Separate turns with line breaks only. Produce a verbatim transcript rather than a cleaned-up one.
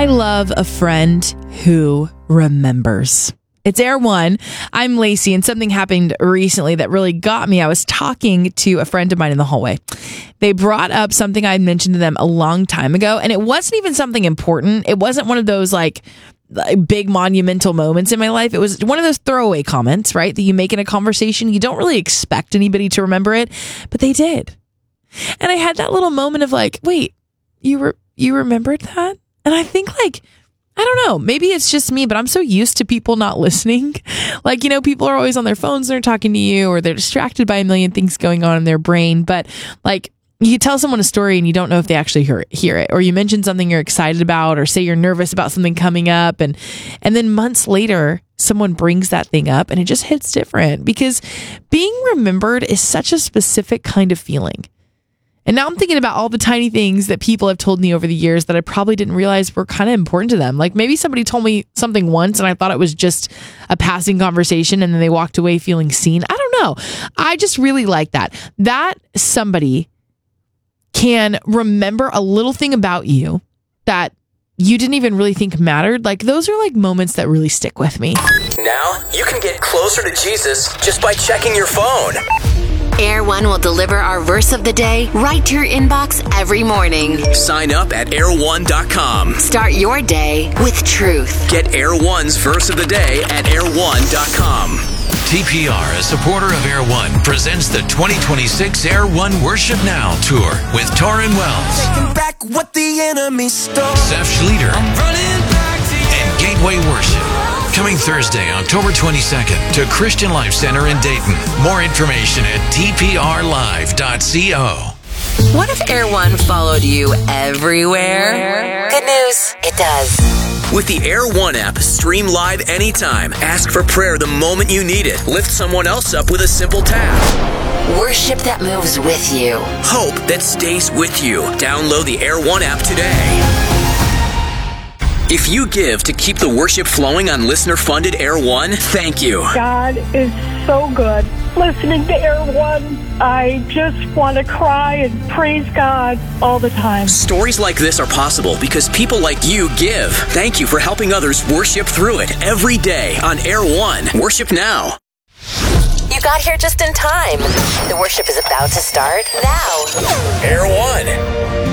love a friend who remembers. It's Air One. I'm Lacey, and something happened recently that really got me. I was talking to a friend of mine in the hallway. They brought up something I had mentioned to them a long time ago, and it wasn't even something important. It wasn't one of those like big monumental moments in my life. It was one of those throwaway comments, right, that you make in a conversation. You don't really expect anybody to remember it, but they did. And I had that little moment of like, wait, you were you remembered that? And I think like, I don't know, maybe it's just me, but I'm so used to people not listening. Like, you know, people are always on their phones, they're talking to you, or they're distracted by a million things going on in their brain. But like, you tell someone a story and you don't know if they actually hear it, hear it, or you mention something you're excited about, or say you're nervous about something coming up. And, and then months later, someone brings that thing up and it just hits different, because being remembered is such a specific kind of feeling. And now I'm thinking about all the tiny things that people have told me over the years that I probably didn't realize were kind of important to them. Like maybe somebody told me something once and I thought it was just a passing conversation, and then they walked away feeling seen. I don't know. I just really like that. That somebody can remember a little thing about you that you didn't even really think mattered. Like those are like moments that really stick with me.
Now you can get closer to Jesus just by checking your phone.
Air One will deliver our verse of the day right to your inbox every morning.
Sign up at air one dot com.
Start your day with truth.
Get Air One's verse of the day at air one dot com.
T P R, a supporter of Air One, presents the twenty twenty-six Air One Worship Now Tour with Torrin Wells,
Taking back what the enemy stole.
Zeph Schlueter, and Gateway Worship. Coming Thursday, October twenty-second, to Christian Life Center in Dayton. More information at t p r live dot co.
What if Air One followed you everywhere? Good news, it does.
With the Air One app, stream live anytime. Ask for prayer the moment you need it. Lift someone else up with a simple tap.
Worship that moves with you.
Hope that stays with you. Download the Air One app today. If you give to keep the worship flowing on listener-funded Air One, thank you.
God is so good. Listening to Air One, I just want to cry and praise God all the time.
Stories like this are possible because people like you give. Thank you for helping others worship through it every day on Air One. Worship now.
You got here just in time. The worship is about to start now.
Air One.